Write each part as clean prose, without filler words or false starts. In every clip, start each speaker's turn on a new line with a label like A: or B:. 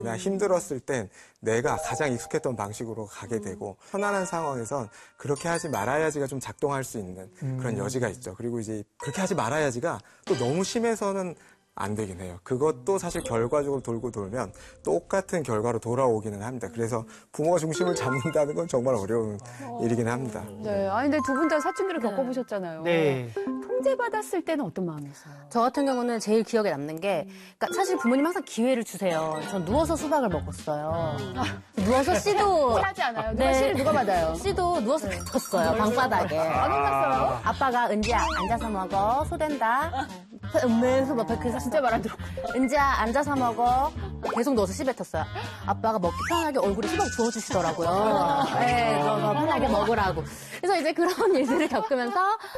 A: 나 힘들었을 땐 내가 가장 익숙했던 방식으로 가게 되고 편안한 상황에선 그렇게 하지 말아야지가 좀 작동할 수 있는 그런 여지가 있죠. 그리고 이제 그렇게 하지 말아야지가 또 너무 심해서는 안 되긴 해요. 그것도 사실 결과적으로 돌고 돌면 똑같은 결과로 돌아오기는 합니다. 그래서 부모가 중심을 잡는다는 건 정말 어려운 일이긴 합니다.
B: 네. 아니, 근데 두 분 다 사춘기를 겪어보셨잖아요.
C: 네.
B: 통제받았을 때는 어떤 마음이었어요?
D: 저 같은 경우는 제일 기억에 남는 게, 그러니까 사실 부모님 항상 기회를 주세요. 전 누워서 수박을 먹었어요. 누워서 씨도.
B: 하지 않아요? 누가 씨를 누가 받아요?
D: 씨도 누워서 뱉었어요, 방바닥에.
B: 안 혼났어요?
D: 아빠가 은지야, 앉아서 먹어. 소된다. 음메에서 막 그래서
B: 진짜 말 안 들었고.
D: 은지야, 앉아서 먹어. 계속 누워서 씨 뱉었어요. 아빠가 먹기 편하게 얼굴에 수박 주워주시더라고요. 네, 그래서 편하게 먹으라고. 그래서 이제 그런 일들을 겪으면서,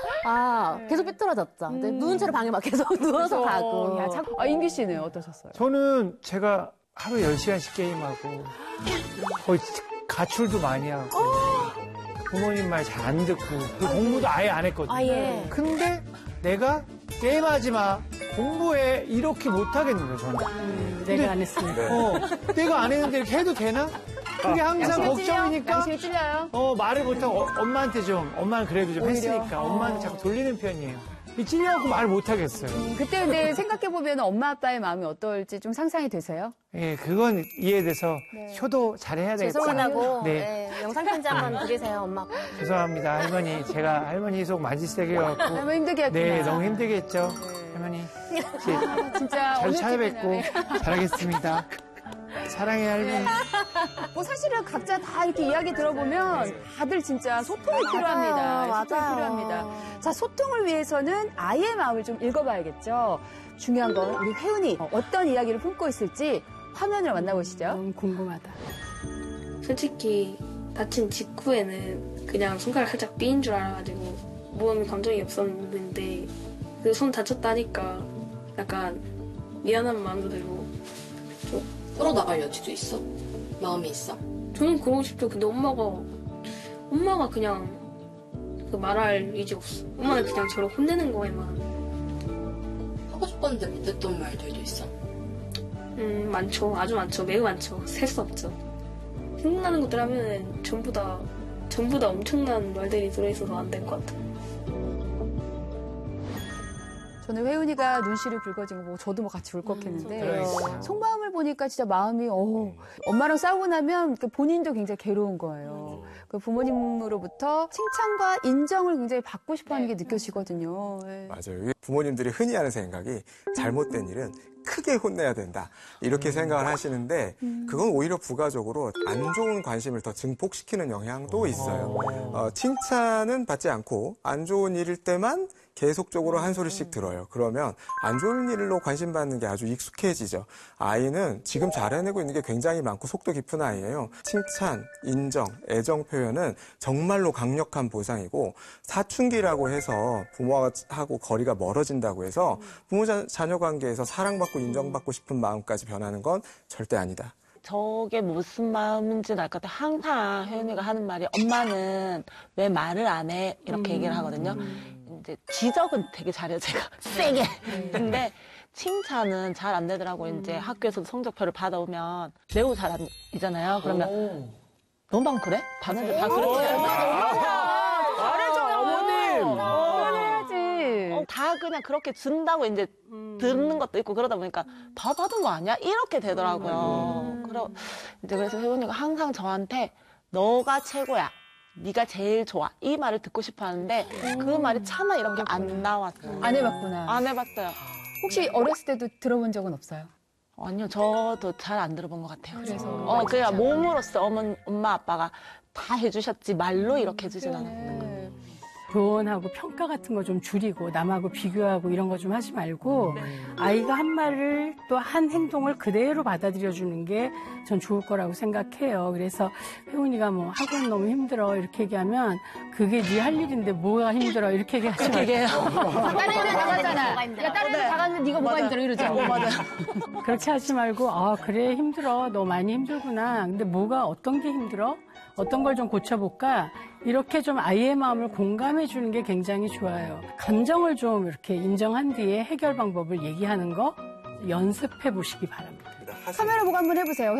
D: 계속 삐뚤어졌죠. 누운 채로 방에 막 계속 누워서 가고.
B: 야, 인기 씨는 어떠셨어요?
C: 저는 제가 하루 10시간씩 게임하고 거의 가출도 많이 하고 부모님 말 잘 안 듣고 공부도 아예 안 했거든요.
D: 예.
C: 근데 내가 게임하지 마, 공부해 이렇게 못하겠는 거예요, 저는.
D: 내가 안 했으니까.
C: 내가 안 했는데 이렇게 해도 되나? 그게 항상 걱정이니까
B: 양심이 찔려요?
C: 말을 못하고 엄마한테 엄마는 그래도 좀 했으니까 엄마한테 자꾸 돌리는 편이에요. 찔려갖고 말을 못하겠어요.
B: 그때 근데 생각해보면 엄마 아빠의 마음이 어떨지 좀 상상이 되세요?
C: 예, 그건 이해돼서 효도 잘해야 되겠다.
D: 죄송하다고
C: 네.
D: 영상 편지 한번 드리세요, 엄마 아빠.
C: 죄송합니다, 할머니. 제가 할머니 속 만지세게 해갖고.
B: 너무 힘들게 했구나.
C: 네, 너무 힘들게 했죠. 할머니.
B: 진짜
C: 잘
B: 어느
C: 찾아뵙고
B: 집이나.
C: 잘하겠습니다. 사랑해, 할머니.
B: 뭐 사실은 각자 다 이렇게 이야기 들어보면 다들 진짜 소통이 필요합니다. 소통이
D: 맞아요.
B: 필요합니다. 자, 소통을 위해서는 아이의 마음을 좀 읽어봐야겠죠. 중요한 건 우리 혜은이 어떤 이야기를 품고 있을지 화면을 만나보시죠.
E: 너무 궁금하다.
F: 솔직히 다친 직후에는 그냥 손가락 살짝 삐인 줄 알아가지고 몸에 감정이 없었는데 그 손 다쳤다니까 약간 미안한 마음도 들고 좀
G: 풀어나갈 여지도 있어? 마음이 있어?
F: 저는 그러고 싶죠. 근데 엄마가 그냥 그 말할 의지 없어. 엄마는 그냥 저를 혼내는 거에만.
G: 하고 싶었는데 못했던 말들도 있어?
F: 많죠. 아주 많죠. 매우 많죠. 셀 수 없죠. 생각나는 것들 하면 전부 다 엄청난 말들이 들어있어서 안 될 것 같아요.
B: 저는 혜은이가 눈시를 붉어진 거 보고 저도 뭐 같이 울컥했는데
C: 그러니까요.
B: 속마음을 보니까 진짜 마음이 엄마랑 싸우고 나면 본인도 굉장히 괴로운 거예요. 그 부모님으로부터 칭찬과 인정을 굉장히 받고 싶어하는 게 느껴지거든요. 네.
A: 맞아요. 부모님들이 흔히 하는 생각이 잘못된 일은 크게 혼내야 된다. 이렇게 생각을 하시는데 그건 오히려 부가적으로 안 좋은 관심을 더 증폭시키는 영향도 있어요. 칭찬은 받지 않고 안 좋은 일일 때만 계속적으로 한 소리씩 들어요. 그러면 안 좋은 일로 관심 받는 게 아주 익숙해지죠. 아이는 지금 잘 해내고 있는 게 굉장히 많고 속도 깊은 아이예요. 칭찬, 인정, 애정 표현은 정말로 강력한 보상이고 사춘기라고 해서 부모하고 거리가 멀어진다고 해서 부모 자녀 관계에서 사랑받고 인정받고 싶은 마음까지 변하는 건 절대 아니다.
H: 저게 무슨 마음인지는 알 것 같아요. 항상 혜연이가 하는 말이 엄마는 왜 말을 안 해? 이렇게 얘기를 하거든요. 이제 지적은 되게 잘해요, 제가. 세게. 근데 칭찬은 잘 안 되더라고요. 이제 학교에서도 성적표를 받아오면 매우 잘이잖아요. 그러면 너만 그래? 다른 애들 다 그렇게
B: 잘해줘요, 어머님. 그래야지.
H: 다 그냥 그렇게 준다고 이제 듣는 것도 있고 그러다 보니까 다 받은 거 아니야? 이렇게 되더라고요. 그래서 혜원이가 항상 저한테 너가 최고야. 네가 제일 좋아. 이 말을 듣고 싶어 하는데 그 말이 차마 이런 게 안 나왔어요.
B: 안 해봤구나.
H: 안 해봤어요.
B: 혹시 어렸을 때도 들어본 적은 없어요?
H: 아니요. 저도 잘 안 들어본 것 같아요.
B: 그래서.
H: 그냥 몸으로써 엄마 아빠가 다 해주셨지 말로 이렇게 해주진 않았어요.
E: 조언하고 평가 같은 거 좀 줄이고 남하고 비교하고 이런 거 좀 하지 말고 아이가 한 말을 또 한 행동을 그대로 받아들여 주는 게 전 좋을 거라고 생각해요. 그래서 혜훈이가 뭐 학원 너무 힘들어 이렇게 얘기하면 그게 네 할 일인데 뭐가 힘들어 이렇게 얘기하지 말고
B: 다른 애들 나갔잖아. 야, 다른 애들 나갔는데 네가 뭐가 힘들어 이러죠.
H: 맞아요.
E: 그렇게 하지 말고 그래 힘들어 너 많이 힘들구나. 근데 뭐가 어떤 게 힘들어? 어떤 걸 좀 고쳐볼까? 이렇게 좀 아이의 마음을 공감해 주는 게 굉장히 좋아요. 감정을 좀 이렇게 인정한 뒤에 해결 방법을 얘기하는 거 연습해 보시기 바랍니다.
B: 카메라 보고 한번 해보세요.